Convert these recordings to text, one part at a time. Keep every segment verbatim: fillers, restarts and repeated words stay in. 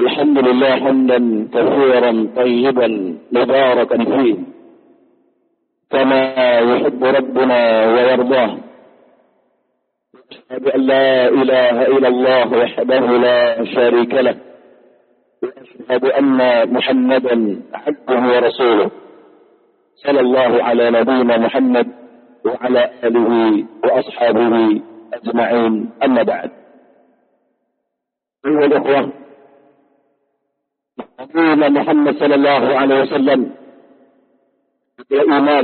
الحمد لله حمدا كثيرا طيبا مباركا فيه كما يحب ربنا ويرضاه. أشهد أن لا إله إلا الله وحده لا شريك له، وأشهد أن محمدا عبده ورسوله، صلى الله على نبينا محمد وعلى آله وأصحابه أجمعين. أما بعد، أيها الأخوة، نبينا محمد صلى الله عليه وسلم beriman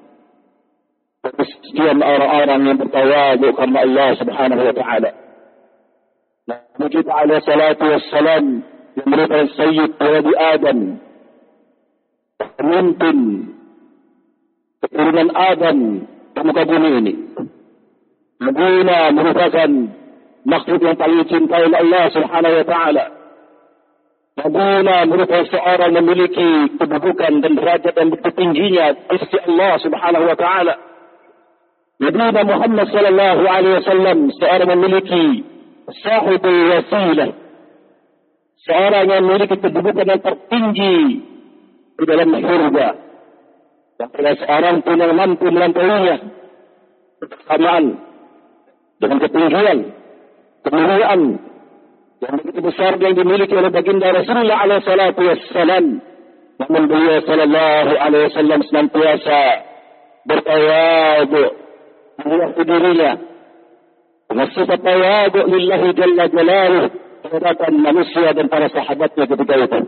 sekian orang-orang yang bertawaduk karena Allah Subhanahu wa taala. Nabi kita alaihi salatu wassalam yang merupakan sayyid waladi Adam, pemimpin keturunan Adam di muka bumi ini. Nabi merupakan makhluk yang paling dicintai oleh Allah Subhanahu wa taala. Nabi merupakan seorang yang memiliki kedudukan dan derajat yang begitu tingginya di sisi Allah Subhanahu wa taala. Nabi Muhammad sallallahu alaihi wasallam seorang yang memiliki sahibul wasilah, seorang yang memiliki kedudukan yang tertinggi di dalam surga. Dan tidak seorang pun yang mampu melampauinya bersamaan dengan ketinggian, kemuliaan yang begitu besar yang dimiliki oleh baginda Rasulullah alaihi salatu wassalam. Namun beliau sallallahu alaihi wasallam senantiasa bertawaduk di dirinya dengan sifat tawaduk lillahi jalla jalaluh terhadap manusia dan para sahabatnya ketika itu.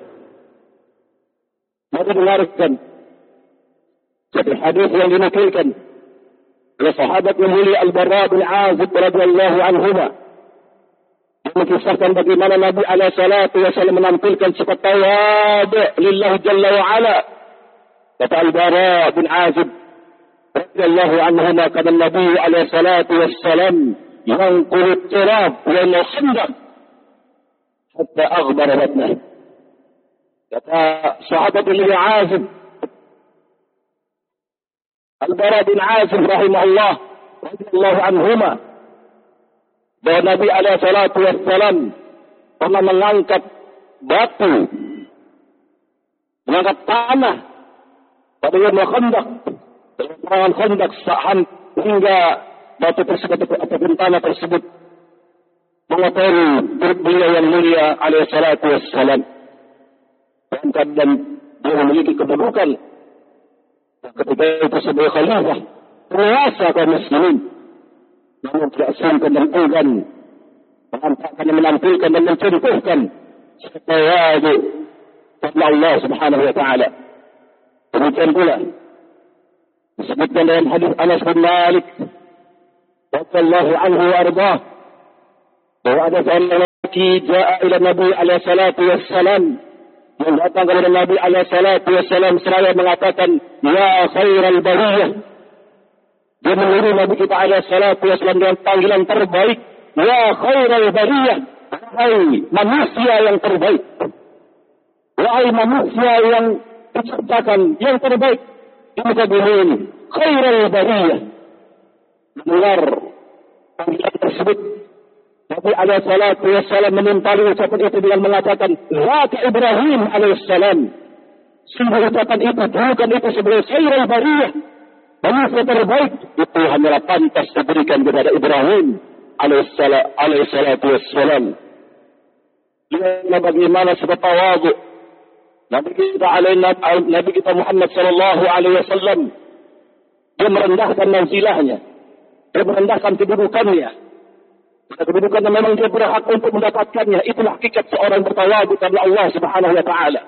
Mari dengarkan satu hadis yang dinukilkan oleh sahabat yang mulia Al-Bara bin Azib radhiyallahu anhuma, yang mengisahkan bagaimana Nabi alaihi salatu wasallam menampilkan sifat tawaduk lillahi jalla wa ala. Kata Al-Bara bin Azib radhiyallahu anhuma, kata Nabi alaihi salatu wassalam, yanqul at-turab wal khandaq hatta aghbara batnah. Kata sahabat yang Azib Al-Bara bin Azib rahimahullah radhiyallahu anhuma, bahwa Nabi alaihi salatu wassalam pernah mengangkat batu, mengangkat tanah pada Yaumul Khandaq, peperangan Khandaq, hingga batu tersebut ataupun tanah tersebut mengotori perut beliau yang mulia alaihi salatu wassalam. Dan dia memiliki kedudukan ketika itu sebagai khalifah penguasa kaum muslimin, namun tidak sangka dan enggan menampakkan dan menampilkan dan mencontohkan tawaduk kepada Allah Subhanahu wa taala. Demikian pula disebutkan dalam hadis Anas bin Malik radhiyallahu anhu wa ardhah, bahwa ada seorang lelaki jaa ila Nabi alaihi salatu wassalam, yang datang kepada Nabi alaihi salatu wassalam seraya mengatakan, ya khairal bariyah. Dia mengirim Nabi kita alaihi salatu wassalam dengan panggilan terbaik, ya khairal bariyah, wahai manusia yang terbaik, wahai manusia yang diciptakan yang terbaik di muka bumi ini, khairal bariyah. Mendengar panggilan tersebut, Nabi alaihi salatu wassalam menimpali ucapan itu dengan mengatakan, Zaka Ibrahim alaihi salam. Sungguh ucapan itu, bukan itu sebagai khairal bariyah, manusia terbaik, itu hanyalah pantas diberikan kepada Ibrahim alaihi salatu wassalam. Lihatlah bagaimana sebab tawaduk Nabi kita alaihi Nabi kita Muhammad sallallahu alaihi wasallam. Dia merendahkan manzilahnya, dia merendahkan kedudukannya. Kedudukan yang memang dia berhak untuk mendapatkannya. Itulah hakikat seorang bertawaduk kepada Allah Subhanahu wa taala.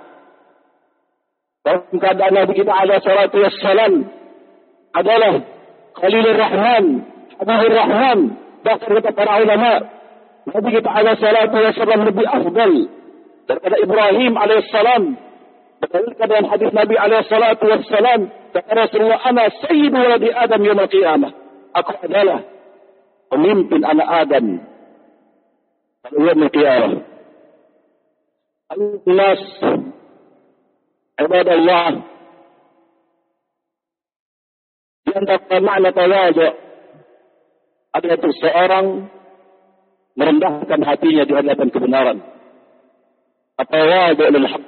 Dalam keadaan Nabi kita alaihi salatu wassalam adalah Khalilur Rahman, Habibur Rahman, bahkan kata para ulama, Nabi kita alaihi salatu wassalam lebih afdal daripada Ibrahim alaihi salam. Berdasarkan dalam hadis Nabi alaihi salatu wassalam, kata Rasulullah, ana sayyidu waladi Adam yaumil qiyamah. Aku adalah pemimpin anak Adam pada yaumil qiyamah. Al-nas ibadallah, di antara makna tawaduk adalah seseorang merendahkan hatinya di hadapan kebenaran. at-tawadu' lil haqq.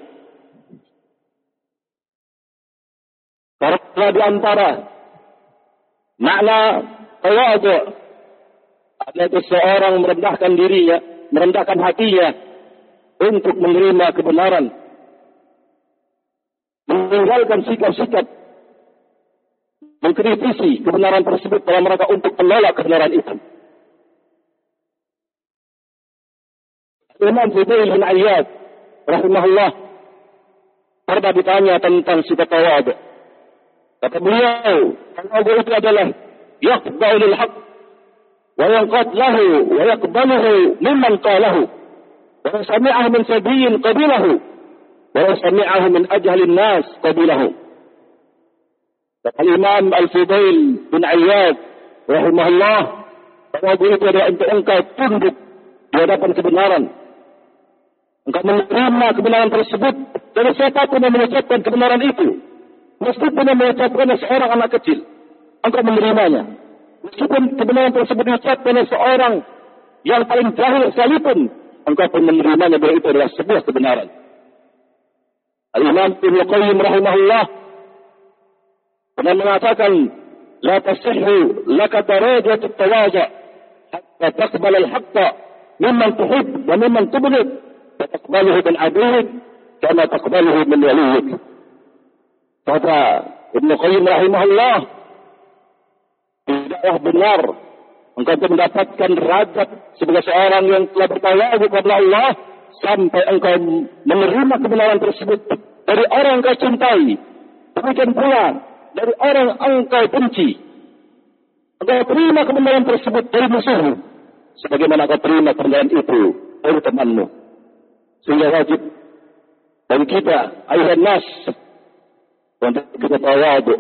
Karena di antara makna tawadu' adalah seseorang merendahkan dirinya, merendahkan hatinya untuk menerima kebenaran, meninggalkan sikap-sikap mengkritisi kebenaran tersebut dalam rangka untuk menolak kebenaran itu. Imam Fudail bin Iyad rahimahullah pernah ditanya tentang sifat tawadu'. Kata beliau, tawadu' itu adalah yaqba'u lil haqq wa yanqad lahu wa yaqbaluhu mimman qalahu wa sami'ahu min sabiyyin qabilahu wa sami'ahu min ajhalin nas qabilahu. Kata Imam Al-Fudail bin Iyad rahimahullah, tawadu' itu adalah untuk engkau tunduk di hadapan kebenaran, engkau menerima kebenaran tersebut dari siapapun yang mengucapkan kebenaran itu. Meskipun yang mengucapkannya seorang anak kecil, engkau menerimanya. Meskipun kebenaran tersebut diucapkan oleh seorang yang paling jahil sekalipun, engkau pun menerimanya bahwa itu adalah sebuah kebenaran. Al-Imam Ibnu Qayyim rahimahullah pernah mengatakan, la tasihhu laka darajatut tawadhu' hatta taqbala al-haqqa mimman tuhib wa mimman tubghid wa taqbaluhu min aduwwik kama taqbaluhu min waliyyik. Kata Ibnu Qayyim rahimahullah, tidaklah benar engkau mendapatkan derajat sebagai seorang yang telah bertawadu kepada Allah sampai engkau menerima kebenaran tersebut dari orang yang engkau cintai. Demikian pula dari orang yang engkau benci. Engkau terima kebenaran tersebut dari musuhmu, sebagaimana engkau terima kebenaran itu dari temanmu. Sehingga wajib bagi kita, ayuhan nas, untuk kita tawadu',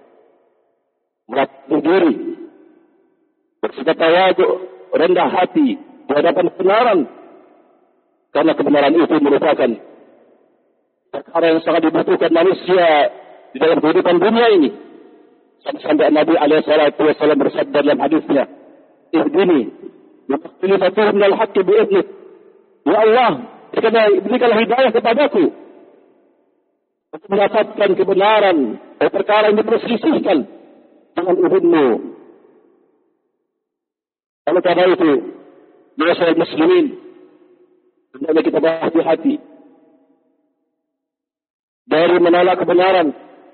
melatih diri, bersikap tawadu', rendah hati di hadapan kebenaran, karena kebenaran itu merupakan perkara yang sangat dibutuhkan manusia di dalam kehidupan dunia ini. Sampai Nabi alaihi salatu wasallam bersabda dalam hadisnya, "Ihdini limakhtalafatuhum minal haqqi bi'idnik." Ya Allah, berikanlah hidayah kepadaku untuk mendapatkan kebenaran dari perkara yang diperselisihkan dengan izin-Mu. Oleh karena itu, masyarakat muslimin, hendaknya kita berhati-hati dari menolak kebenaran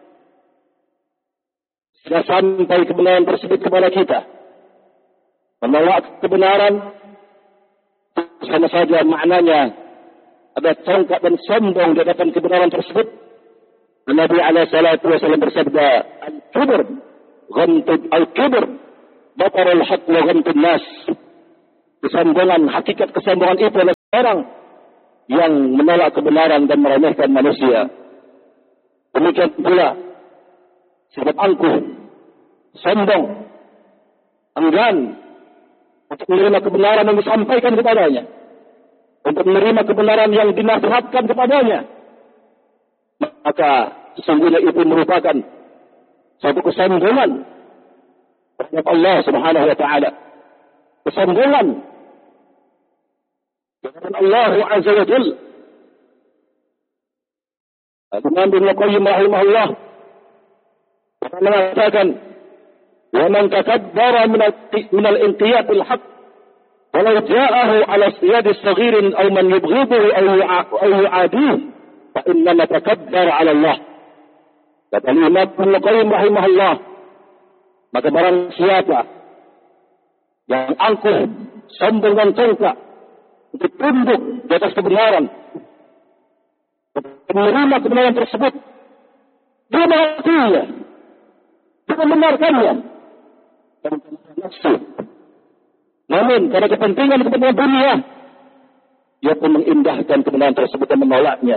sudah sampai kebenaran tersebut kepada kita. Menolak kebenaran sama saja maknanya ada congkak dan sombong di hadapan kebenaran tersebut. Nabi alaihi salatu wasallam bersabda, "Al-kibr ghamtud al-kibr batarul haqq wa ghamtud nas." Kesombongan, hakikat kesombongan itu adalah orang yang menolak kebenaran dan meremehkan manusia. Demikian pula sifat angkuh, sombong, enggan untuk menerima kebenaran yang disampaikan kepadanya, untuk menerima kebenaran yang dinasihatkan kepadanya, maka sesungguhnya itu merupakan suatu kesombongan terhadap Allah Subhanahu wa taala. Kesombongan kepada Allah Azza wa Jalla. Imam Ibnu Qayyim rahimahullah mengatakan, "Wa man takabbara min al-inqiyad bil-haqq walau ja'ahu 'ala siyad as-saghirin aw man yubghiduhu aw yu'adihi fa innama takabbara 'ala Allah." Kata Imam Ibnu Qayyim rahimahullah, maka barang siapa yang angkuh, sombong dan congkak untuk tunduk di atas kebenaran, menerima kebenaran tersebut, dia mengakuinya, dia membenarkannya, dan nafsu. Namun karena kepentingan kepentingan dunia, dia pun mengindahkan kebenaran tersebut dan menolaknya.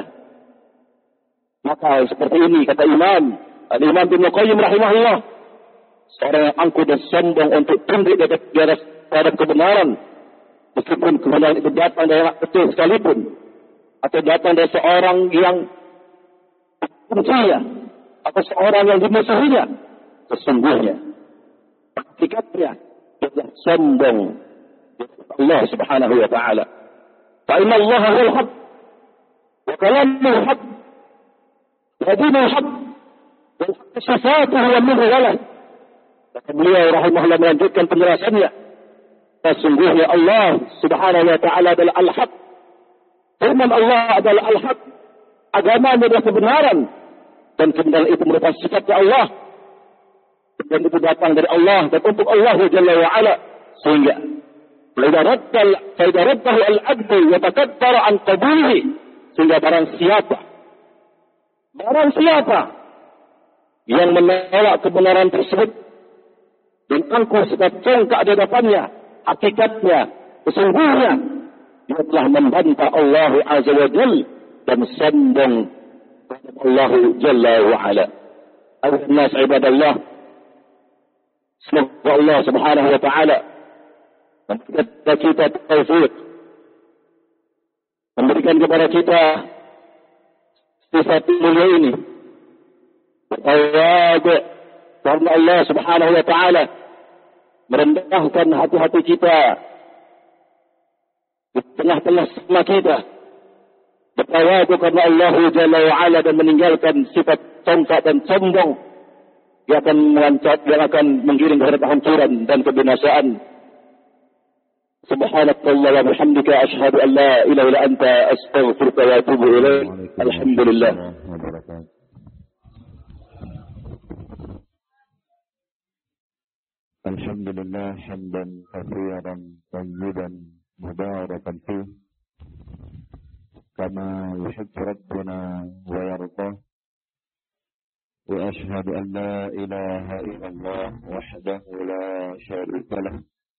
Maka seperti ini kata Imam Al-Imam Ibnu Qayyim rahimahullah, seorang yang angkuh dan sombong untuk tunduk di atas terhadap kebenaran, meskipun kebenaran itu datang dari anak kecil sekalipun, atau datang dari seorang yang bencinya, atau seorang yang dimusuhinya, sesungguhnya hakikatnya dia sombong Allah Subhanahu wa taala. Fa inna Allah huwal haqq وكلامه حق ودينه حق صفاته ومنه ولد. Maka beliau rahimahullah melanjutkan penjelasannya. Sesungguhnya Allah subhanahu wa ta'ala adalah al-haq. Firman Allah adalah al-haq. Agama adalah kebenaran. Dan kebenaran itu merupakan sifatnya Allah. Dan itu datang dari Allah. Dan untuk Allah jalla wa'ala. Sehingga فإذا رده العبد يتكبر عن قبوله. Sehingga barang siapa barang siapa yang menolak kebenaran tersebut dan angkuh sikap congkak di hadapannya, hakikatnya sesungguhnya dia telah membantah Allah azza wa jalla dan sombong kepada Allah jalla wa ala. Ayuhan nas ibadallah, semoga Allah subhanahu wa ta'ala memberikan kita taufik, memberikan kepada kita sifat mulia ini. Bertawadu karena Allah subhanahu wa ta'ala merendahkan hati-hati kita di tengah-tengah semua kita. Bertawadu karena Allah jalla wa ala dan meninggalkan sifat congkak dan sombong yang akan mengancam, yang akan menggiring kepada kehancuran dan kebinasaan. Subhanakallah wa bihamdika asyhadu an la ilaha illa anta astaghfiruka wa atubu ilaik. Alhamdulillah. Alhamdulillah hamdan katsiran tayyiban mubarakan fihi kama yuhibbu rabbuna wa yarda. Wa asyhadu an la ilaha illallah wahdahu la syarika lah.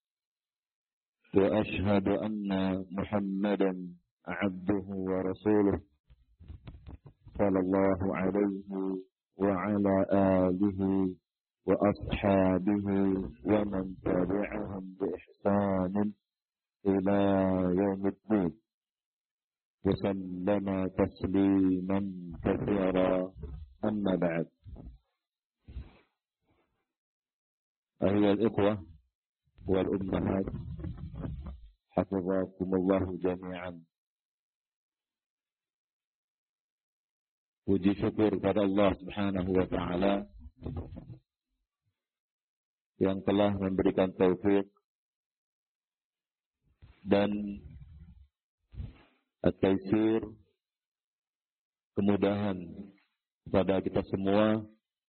وأشهد أن محمدا عبده ورسوله صلى الله عليه وعلى آله وأصحابه ومن تبعهم بإحسان إلى يوم الدين وسلم تسليما كثيرا. أما بعد، أيها الإخوة والأمهات hafizakumullahu jami'an. Puji syukur kepada Allah subhanahu wa ta'ala yang telah memberikan taufik dan at-taisir, kemudahan kepada kita semua,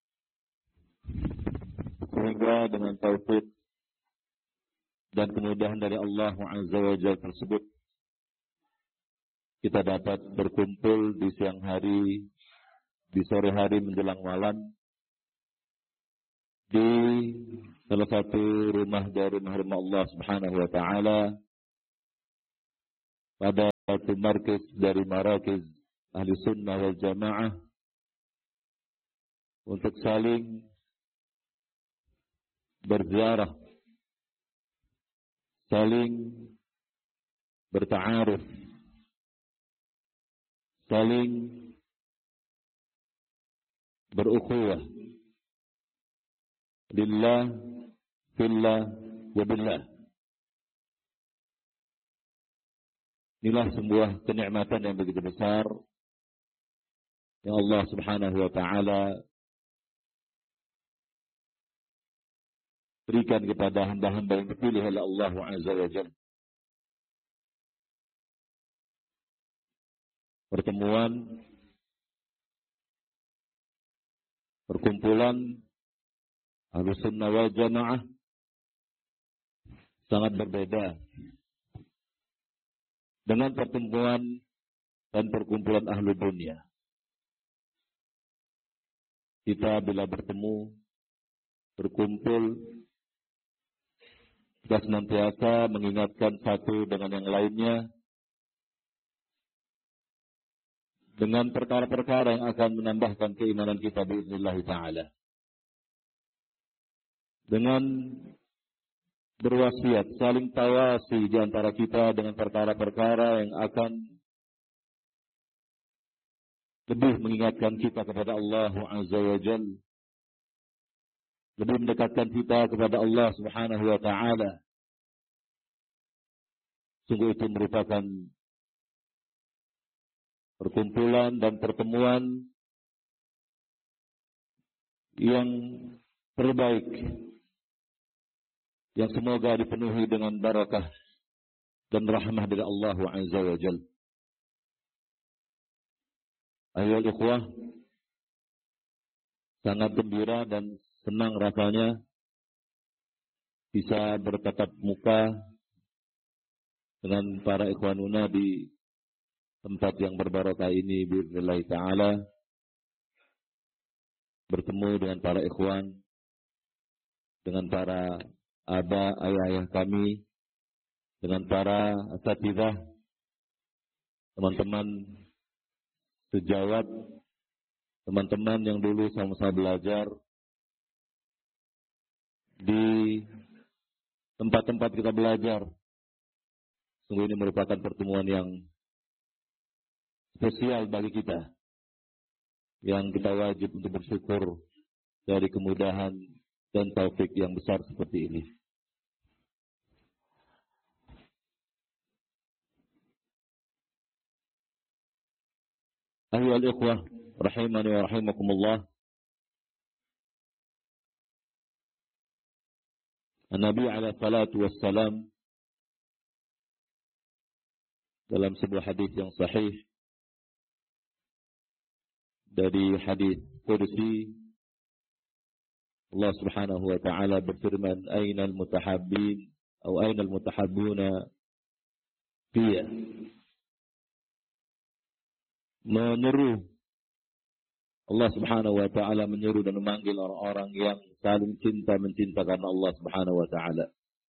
sehingga dengan taufik dan kemudahan dari Allah Azza wa Jalla tersebut kita dapat berkumpul di siang hari, di sore hari menjelang malam di salah satu rumah dari rumah Allah Subhanahu wa taala, pada satu markaz dari marakis Ahli Sunnah wal Jamaah, untuk saling berziarah, saling berta'aruf, saling berukhuwah lillah, fillah, wa billah. Inilah sebuah kenikmatan yang begitu besar yang Allah subhanahu wa ta'ala berikan kepada hamba-hamba yang dipilih oleh Allah Azza wa Jalla. Pertemuan, perkumpulan Ahlus Sunnah wal Jamaah sangat berbeda dengan pertemuan dan perkumpulan ahlu dunia. Kita bila bertemu, berkumpul, kita senantiasa mengingatkan satu dengan yang lainnya dengan perkara-perkara yang akan menambahkan keimanan kita biiznillah ta'ala. Dengan berwasiat, saling tawasi di antara kita dengan perkara-perkara yang akan lebih mengingatkan kita kepada Allah Azza wa Jalla, lebih mendekatkan kita kepada Allah Subhanahu wa ta'ala. Sungguh itu merupakan perkumpulan dan pertemuan yang terbaik, yang semoga dipenuhi dengan barakah dan rahmah dari Allah Azza wa Jalla. Ayolah ikhwah, sangat gembira dan senang rasanya bisa bertatap muka dengan para ikhwanuna di tempat yang berbarokah ini billahi ta'ala, bertemu dengan para ikhwan, dengan para aba ayah-ayah kami, dengan para asatidzah, teman-teman sejawat, teman-teman yang dulu sama-sama belajar di tempat-tempat kita belajar. Sungguh ini merupakan pertemuan yang spesial bagi kita, yang kita wajib untuk bersyukur dari kemudahan dan taufik yang besar seperti ini. Ayyuhal ikhwah, rahimani wa rahimakumullah. Nabi alaihi salatu wassalam dalam sebuah hadis yang sahih, dari hadis qudsi, Allah Subhanahu wa taala berfirman, "Ainal mutahabbin atau ainal mutahabbuna fiyya." Menyeru, Allah Subhanahu wa taala menyeru dan memanggil orang-orang yang saling cinta mencinta karena Allah Subhanahu wa taala.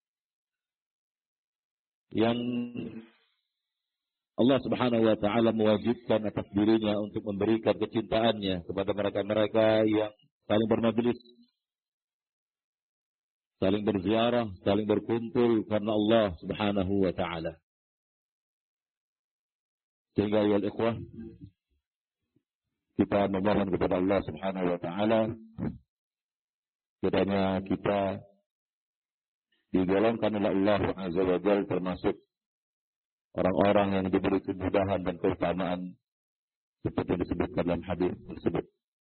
Yang Allah Subhanahu wa taala mewajibkan atas dirinya untuk memberikan kecintaannya kepada mereka-mereka yang saling bermajlis, saling berziarah, saling berkumpul karena Allah Subhanahu wa taala. Sehingga ya ikhwah, kita memohon kepada Allah Subhanahu wa taala kiranya kita digolongkan oleh Allah Azza wa Jalla termasuk orang-orang yang diberi kemudahan dan keutamaan seperti disebutkan dalam hadis tersebut.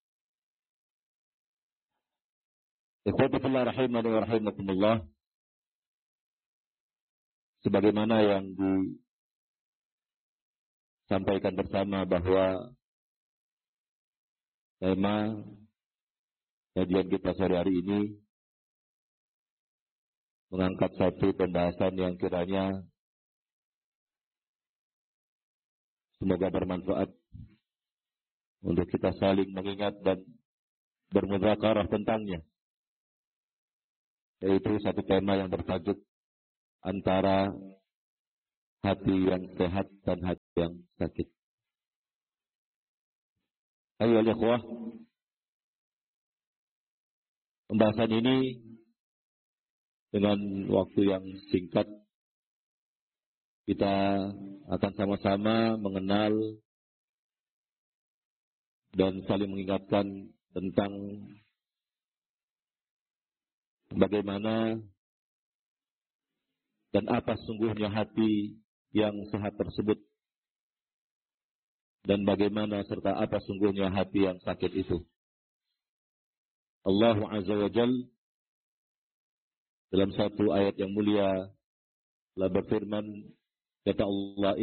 Ikhwati fillah rahimani wa rahimakumullah, sebagaimana yang disampaikan bersama bahwa tema kajian kita sore hari ini mengangkat satu pembahasan yang kiranya semoga bermanfaat untuk kita saling mengingat dan bermudzakarah tentangnya, yaitu satu tema yang bertajuk antara hati yang sehat dan hati yang sakit. Ayo ikhwah, pembahasan ini dengan waktu yang singkat kita akan sama-sama mengenal dan saling mengingatkan tentang bagaimana dan apa sungguhnya hati yang sehat tersebut, dan bagaimana serta apa sungguhnya hati yang sakit itu. Allah Azza wa Jalla dalam satu ayat yang mulia telah berfirman, kata Allah,